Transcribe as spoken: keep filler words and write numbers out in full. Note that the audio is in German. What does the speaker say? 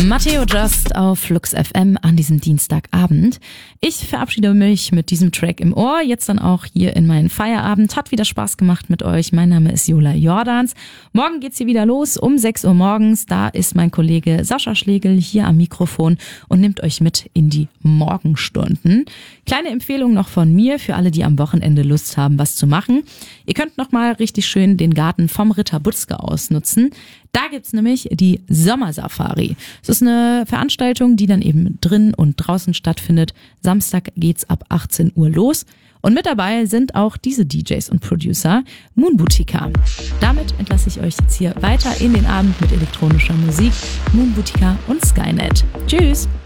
Matteo Just auf Flux F M an diesem Dienstagabend. Ich verabschiede mich mit diesem Track im Ohr, jetzt dann auch hier in meinen Feierabend. Hat wieder Spaß gemacht mit euch. Mein Name ist Jola Jordans. Morgen geht's hier wieder los um sechs Uhr morgens. Da ist mein Kollege Sascha Schlegel hier am Mikrofon und nimmt euch mit in die Morgenstunden. Kleine Empfehlung noch von mir für alle, die am Wochenende Lust haben, was zu machen. Ihr könnt nochmal richtig schön den Garten vom Ritter Butzke ausnutzen. Da gibt's nämlich die Sommersafari. Es ist eine Veranstaltung, die dann eben drin und draußen stattfindet. Samstag geht's ab achtzehn Uhr los. Und mit dabei sind auch diese D Js und Producer, Moonboutica. Damit entlasse ich euch jetzt hier weiter in den Abend mit elektronischer Musik, Moonboutica und Skynet. Tschüss!